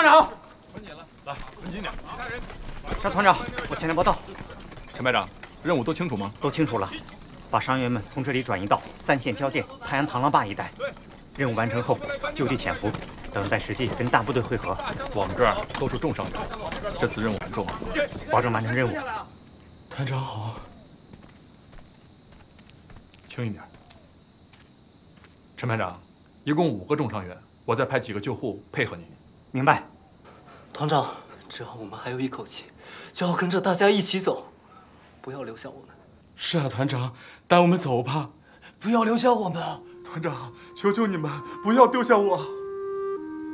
长， 稳紧了，来，稳紧点。其他人， 张团长，我前来报道。 陈排长，任务都清楚吗？ 都清楚了，把伤员们从这里转移到3线交界泰安螳螂坝一带。任务完成后，就地潜伏，等待时机跟大部队会合。 我们这儿都是重伤员，这次任务很重， 保证完成任务。 团长好。轻一点。陈排长，一共5个重伤员，我再派几个救护配合你。 明白。 团长，只要我们还有一口气，就要跟着大家一起走，不要留下我们。 是啊，团长，带我们走吧， 不要留下我们啊！ 团长，求求你们不要丢下我。